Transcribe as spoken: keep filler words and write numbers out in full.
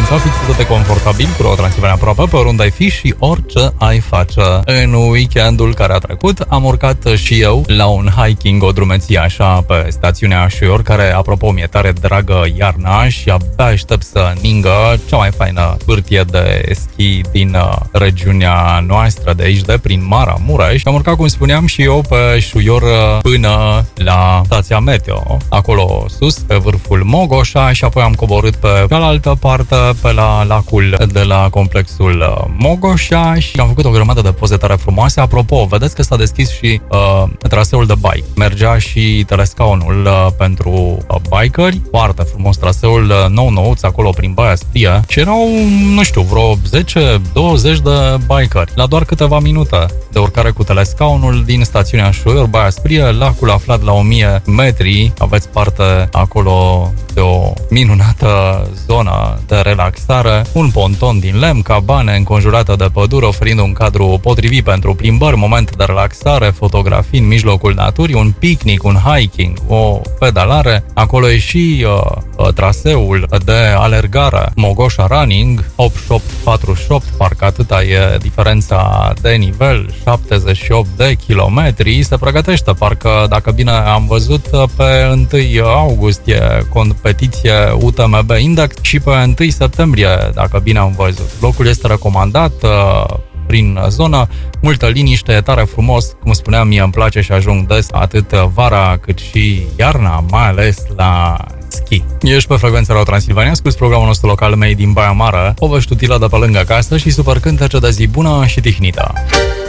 siguranța, fixă-te confortabil cu o Transilvania aproape pe oriunde ai fi și orice ai face. În weekendul care a trecut am urcat și eu la un hiking, o drumeție așa pe stațiunea Șuior, care, apropo, mi-e tare dragă iarna și abia aștept să ningă cea mai faină pârtie de schi din uh, regiunea noastră de aici, de prin Maramureș. Am urcat, cum spuneam, și eu pe Șuior până la stația meteo, acolo sus, pe vârful Mogoșa, și apoi am coborât pe cealaltă parte, pe la lacul de la complexul Mogoșa, și am făcut o grămadă de poze tare frumoase. Apropo, vedeți că s-a deschis și uh, traseul de bike. Mergea și telescaunul uh, pentru uh, bikeri. Foarte frumos traseul, uh, nou-nouț, acolo prin Baia Sprie. Și erau, nu știu, vreo zece douăzeci de bikeri la doar câteva minute de urcare cu telescaunul din stațiunea Șuior, Baia Sprie, lacul aflat la o mie metri. Aveți parte acolo de o minunată zonă de relaxare, un ponton din lemn, cabane înconjurată de pădure, oferind un cadru potrivit pentru plimbări, moment de relaxare, fotografii în mijlocul naturii, un picnic, un hiking, o pedalare. Acolo e și uh, traseul de alergare Mogoșa Running, optzeci și opt patruzeci și opt, parcă atâta e diferența de nivel, șaptezeci și opt de kilometri. Se pregătește, parcă, dacă bine am văzut, pe întâi august e competiție U T M B Index și pe întâi septembrie, dacă bine am văzut. Locul este recomandat uh, prin zonă, multă liniște, e tare frumos, cum spuneam, mie îmi place și ajung des atât vara cât și iarna, mai ales la schi. Ești pe Frecvența Radio Transilvania, asculti programul nostru local Made in Baia Mare, povești utile de pe lângă casă și super cântece de zi bună și tihnită.